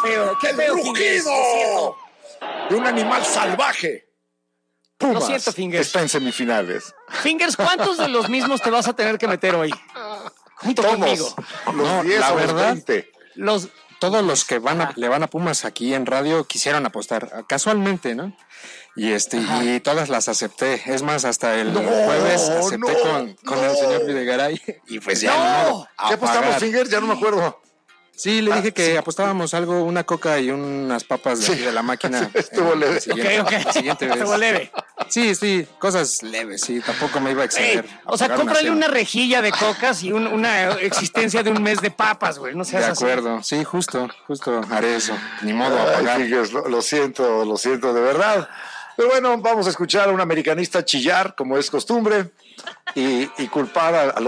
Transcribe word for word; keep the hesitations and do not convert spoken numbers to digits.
feo, qué ¡El feo, Fingers, lo rugido siento. de un animal salvaje! Pumas Lo siento, Fingers. está en semifinales. Fingers, ¿cuántos de los mismos te vas a tener que meter hoy? Junto Todos, conmigo. los No, diez la o los verdad, veinte. Los... Todos los que van a, le van a Pumas aquí en radio quisieron apostar, casualmente, ¿no? Y este Ajá. y todas las acepté. Es más, hasta el No, jueves acepté no, con, con no. el señor Videgaray. Y pues ya, No. ni modo, a ¿Qué apostamos, pagar. Fingers? Ya no me acuerdo. Sí, le Ah, dije que sí. apostábamos algo, una coca y unas papas de, Sí. aquí de la máquina. Estuvo eh, leve. la siguiente- Ok, ok. la siguiente vez. Estuvo leve. Sí, sí, cosas leves, sí, tampoco me iba a Ey, exceder. a o sea, pagar cómprale cena. una rejilla de cocas y un- una existencia de un mes de papas, güey. No De seas así. acuerdo, sí, justo, justo haré eso. Ni modo a Ay, pagar. Fingers, lo, lo siento, lo siento de verdad. Pero bueno, vamos a escuchar a un americanista chillar, como es costumbre, y, y culpar a, a los